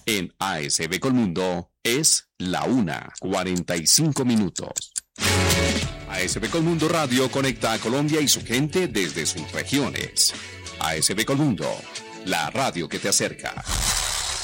En ASB Colmundo es la 1:45. ASB Colmundo Radio conecta a Colombia y su gente desde sus regiones. ASB Colmundo, la radio que te acerca.